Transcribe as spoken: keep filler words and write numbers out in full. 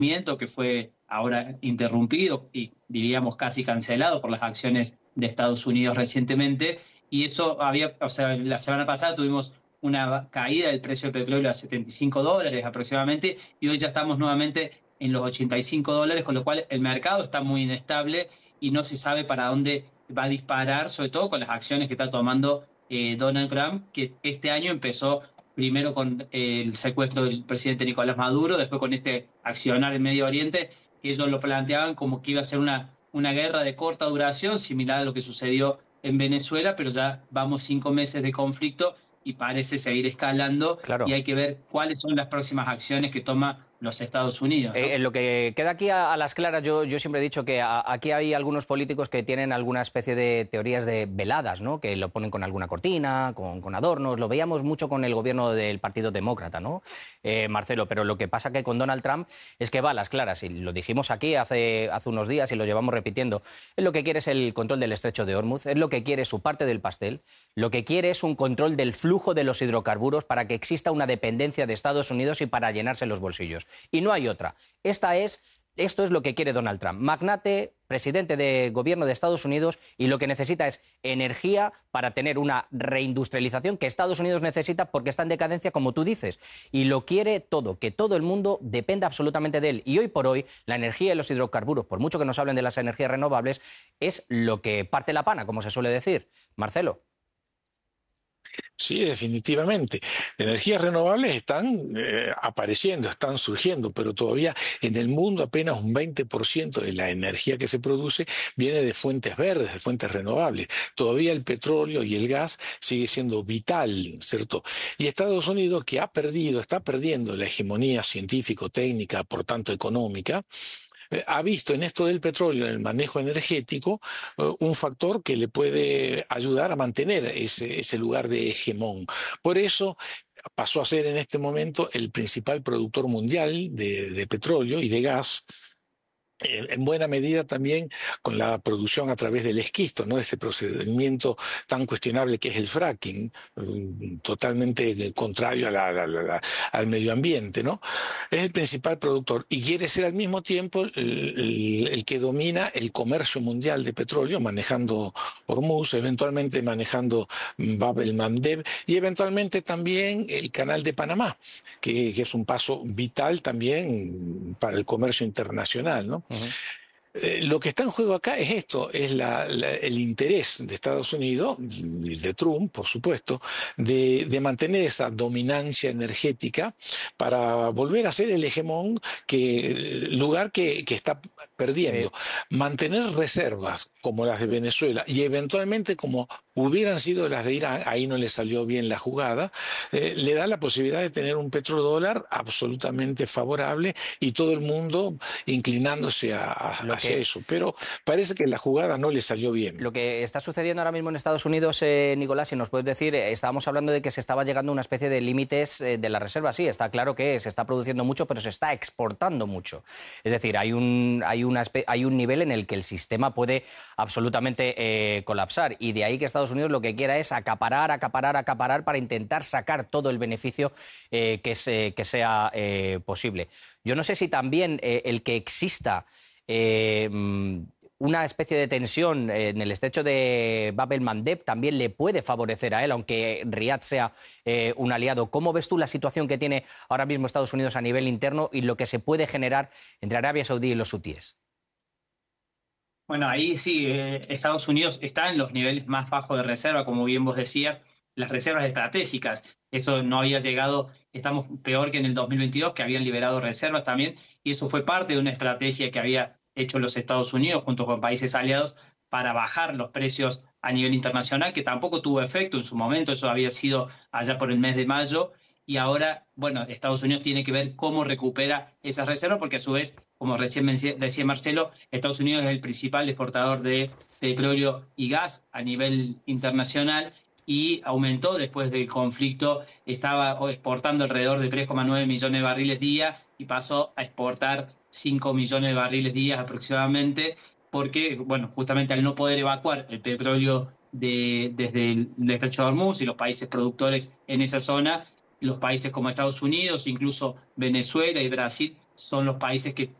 que fue ahora interrumpido y diríamos casi cancelado por las acciones de Estados Unidos recientemente. Y eso había, o sea, la semana pasada tuvimos una caída del precio del petróleo a setenta y cinco dólares aproximadamente, y hoy ya estamos nuevamente en los ochenta y cinco dólares, con lo cual el mercado está muy inestable y no se sabe para dónde va a disparar, sobre todo con las acciones que está tomando eh, Donald Trump, que este año empezó primero con eh, el secuestro del presidente Nicolás Maduro, después con este accionar en Medio Oriente, que ellos lo planteaban como que iba a ser una, una guerra de corta duración, similar a lo que sucedió en Venezuela, pero ya vamos cinco meses de conflicto y parece seguir escalando, y Claro. hay que ver cuáles son las próximas acciones que toma los Estados Unidos, Eh, ¿no? en lo que queda aquí a, a las claras, yo, yo siempre he dicho que a- aquí hay algunos políticos que tienen alguna especie de teorías de veladas, ¿no? Que lo ponen con alguna cortina, con, con adornos. Lo veíamos mucho con el gobierno del Partido Demócrata, ¿no? Eh, Marcelo, pero lo que pasa que con Donald Trump es que va a las claras, y lo dijimos aquí hace, hace unos días y lo llevamos repitiendo. Él lo que quiere es el control del estrecho de Hormuz, es lo que quiere su parte del pastel, lo que quiere es un control del flujo de los hidrocarburos para que exista una dependencia de Estados Unidos y para llenarse los bolsillos. Y no hay otra. Esta es, esto es lo que quiere Donald Trump. Magnate, presidente de gobierno de Estados Unidos, y lo que necesita es energía para tener una reindustrialización que Estados Unidos necesita porque está en decadencia, como tú dices. Y lo quiere todo, que todo el mundo dependa absolutamente de él. Y hoy por hoy, la energía y los hidrocarburos, por mucho que nos hablen de las energías renovables, es lo que parte la pana, como se suele decir. Marcelo. Sí, definitivamente. Energías renovables están eh, apareciendo, están surgiendo, pero todavía en el mundo apenas un veinte por ciento de la energía que se produce viene de fuentes verdes, de fuentes renovables. Todavía el petróleo y el gas sigue siendo vital, ¿cierto? Y Estados Unidos, que ha perdido, está perdiendo la hegemonía científico-técnica, por tanto económica, eh, ha visto en esto del petróleo, en el manejo energético, eh, un factor que le puede ayudar a mantener ese, ese lugar de hegemón. Por eso pasó a ser en este momento el principal productor mundial de, de petróleo y de gas, en en buena medida también con la producción a través del esquisto, ¿no? Este procedimiento tan cuestionable que es el fracking, mm, totalmente contrario a la- la- la- la- al medio ambiente, ¿no? Es el principal productor y quiere ser al mismo tiempo el, el- el que domina el comercio mundial de petróleo, manejando Hormuz, eventualmente manejando mm, Bab el Mandeb y eventualmente también el canal de Panamá, que, que es un paso vital también para el comercio internacional, ¿no? Ujú. Eh, lo que está en juego acá es esto, es la- la- el interés de Estados Unidos, y de Trump, por supuesto, de, de mantener esa dominancia energética para volver a ser el hegemón, que, el lugar que, que está Eh, perdiendo. Mantener reservas como las de Venezuela y eventualmente como hubieran sido las de Irán, ahí no le salió bien la jugada, eh, le da la posibilidad de tener un petrodólar absolutamente favorable y todo el mundo inclinándose a, a- lo hacia que, eso. Pero parece que la jugada no le salió bien. Lo que está sucediendo ahora mismo en Estados Unidos, eh, Nicolás, si nos puedes decir, eh, estábamos hablando de que se estaba llegando a una especie de límites eh, de la reserva. Sí, está claro que se está produciendo mucho, pero se está exportando mucho. Es decir, hay un, hay una espe- hay un nivel en el que el sistema puede absolutamente eh, colapsar. Y de ahí que Estados Unidos lo que quiera es acaparar, acaparar, acaparar para intentar sacar todo el beneficio eh, que, se- que sea eh, posible. Yo no sé si también eh, el que exista eh, mm, una especie de tensión en el estrecho de Bab el Mandeb también le puede favorecer a él, aunque Riad sea eh, un aliado. ¿Cómo ves tú la situación que tiene ahora mismo Estados Unidos a nivel interno y lo que se puede generar entre Arabia Saudí y los hutíes? Bueno, ahí sí, eh, Estados Unidos está en los niveles más bajos de reserva, como bien vos decías, las reservas estratégicas. Eso no había llegado, estamos peor que en el dos mil veintidós, que habían liberado reservas también, y eso fue parte de una estrategia que había hecho los Estados Unidos junto con países aliados para bajar los precios a nivel internacional, que tampoco tuvo efecto en su momento. Eso había sido allá por el mes de mayo, y ahora, bueno, Estados Unidos tiene que ver cómo recupera esas reservas, porque a su vez, como recién decía Marcelo, Estados Unidos es el principal exportador de petróleo y gas a nivel internacional, y aumentó después del conflicto. Estaba exportando alrededor de tres coma nueve millones de barriles día y pasó a exportar cinco millones de barriles día aproximadamente, porque, bueno, justamente al no poder evacuar el petróleo de, desde el, el estrecho de Hormuz y los países productores en esa zona, los países como Estados Unidos, incluso Venezuela y Brasil, son los países que